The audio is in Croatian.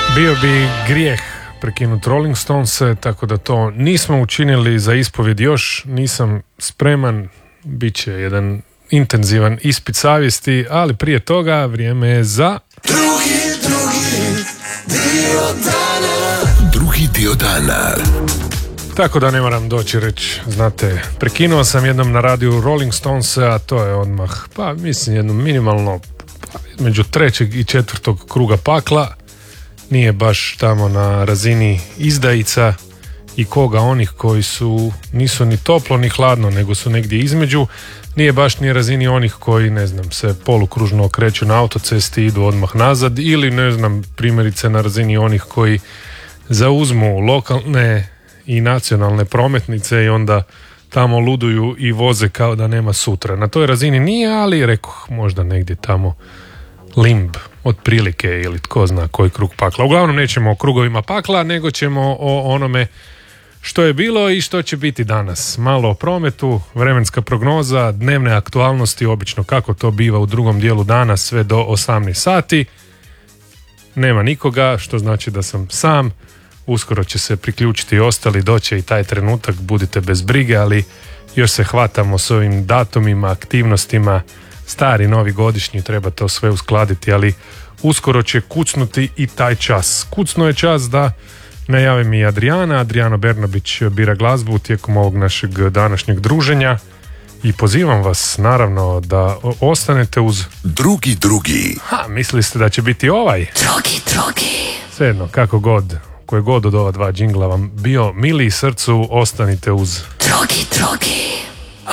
Bio bi grijeh prekinuti Rolling Stonese, tako da to nismo učinili. Za ispovjed još nisam spreman, bit će jedan intenzivan ispit savjesti, ali prije toga vrijeme je za Drugi dio dana. Tako da ne moram doći reći, znate, prekinuo sam jednom na radiju Rolling Stones, a to je odmah, pa mislim jedno minimalno među 3. i 4. kruga pakla. Nije baš tamo na razini izdajica i koga onih koji nisu ni toplo ni hladno, nego su negdje između. Nije baš ni razini onih koji, ne znam, se polukružno okreću na autocesti i idu odmah nazad, ili ne znam, primjerice na razini onih koji zauzmu lokalne i nacionalne prometnice i onda tamo luduju i voze kao da nema sutra. Na toj razini nije, ali rekoh možda negdje tamo limb otprilike ili tko zna koji krug pakla. Uglavnom nećemo o krugovima pakla, nego ćemo o onome što je bilo i što će biti danas. Malo o prometu, vremenska prognoza, dnevne aktualnosti, obično kako to biva u drugom dijelu dana sve do 18 sati. Nema nikoga, što znači da sam sam. Uskoro će se priključiti i ostali, doće i taj trenutak, budite bez brige, ali još se hvatamo s ovim datumima, aktivnostima, stari, novi, godišnji, treba to sve uskladiti, ali uskoro će kucnuti i taj čas. Kucno je čas da najavim i Adriano Bernabić bira glazbu tijekom ovog našeg današnjeg druženja i pozivam vas naravno da ostanete uz Drugi. Mislili ste da će biti ovaj? Drugi. Svejedno, kako god, koje god od ova dva džingla vam bio miliji srcu, ostanite uz Drugi.